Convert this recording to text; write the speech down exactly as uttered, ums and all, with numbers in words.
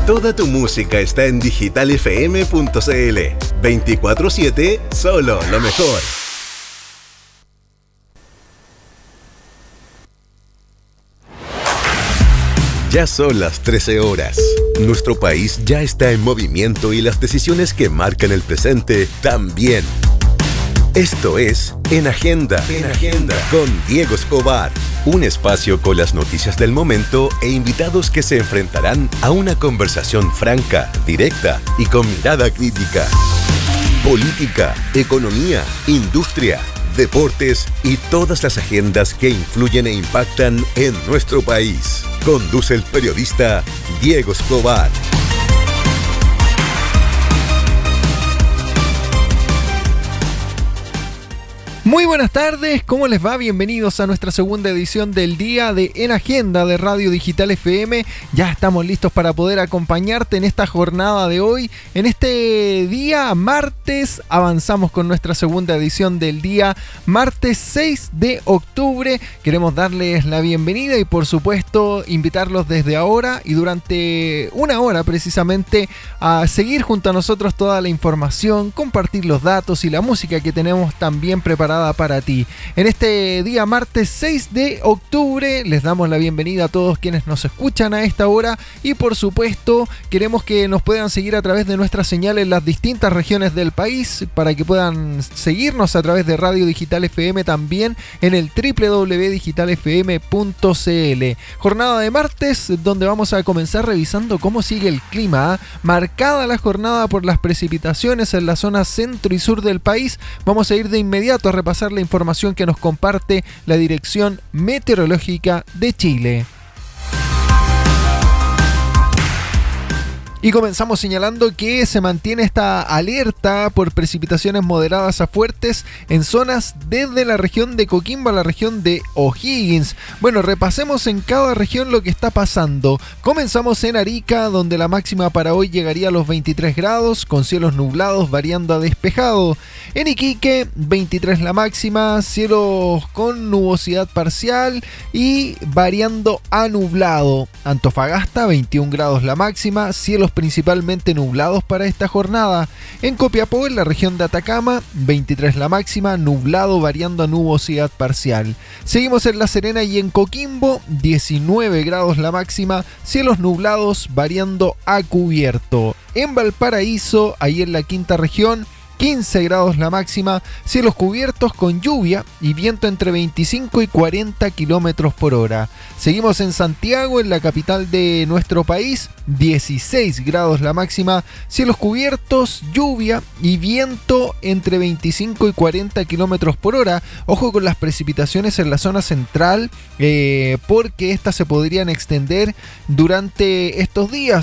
Toda tu música está en digital f m punto c l. veinticuatro siete, solo lo mejor. Ya son las trece horas. Nuestro país ya está en movimiento y las decisiones que marcan el presente también. Esto es En Agenda, en Agenda, con Diego Escobar. Un espacio con las noticias del momento e invitados que se enfrentarán a una conversación franca, directa y con mirada crítica. Política, economía, industria, deportes y todas las agendas que influyen e impactan en nuestro país. Conduce el periodista Diego Escobar. Muy buenas tardes, ¿cómo les va? Bienvenidos a nuestra segunda edición del día de En Agenda de Radio Digital F M. Ya estamos listos para poder acompañarte en esta jornada de hoy. En este día, martes, avanzamos con nuestra segunda edición del día, martes seis de octubre. Queremos darles la bienvenida y por supuesto invitarlos desde ahora y durante una hora precisamente a seguir junto a nosotros toda la información, compartir los datos y la música que tenemos también preparada para ti. En este día martes seis de octubre les damos la bienvenida a todos quienes nos escuchan a esta hora y por supuesto queremos que nos puedan seguir a través de nuestra señal en las distintas regiones del país para que puedan seguirnos a través de Radio Digital F M también en el doble u doble u doble u punto digital f m punto c l. Jornada de martes donde vamos a comenzar revisando cómo sigue el clima, ¿eh? Marcada la jornada por las precipitaciones en la zona centro y sur del país. Vamos a ir de inmediato a repasar la información que nos comparte la Dirección Meteorológica de Chile. Y comenzamos señalando que se mantiene esta alerta por precipitaciones moderadas a fuertes en zonas desde la región de Coquimbo a la región de O'Higgins. Bueno, repasemos en cada región lo que está pasando. Comenzamos en Arica, donde la máxima para hoy llegaría a los veintitrés grados, con cielos nublados variando a despejado. En Iquique, veintitrés la máxima, cielos con nubosidad parcial y variando a nublado. Antofagasta, veintiún grados la máxima, cielos principalmente nublados para esta jornada. En Copiapó, en la región de Atacama, veintitrés la máxima, nublado variando a nubosidad parcial. Seguimos en La Serena y en Coquimbo, diecinueve grados la máxima, cielos nublados variando a cubierto. En Valparaíso, ahí en la quinta región, quince grados la máxima, cielos cubiertos con lluvia y viento entre veinticinco y cuarenta kilómetros por hora. Seguimos en Santiago, en la capital de nuestro país, dieciséis grados la máxima, cielos cubiertos, lluvia y viento entre veinticinco y cuarenta kilómetros por hora. Ojo con las precipitaciones en la zona central, eh, porque estas se podrían extender durante estos días.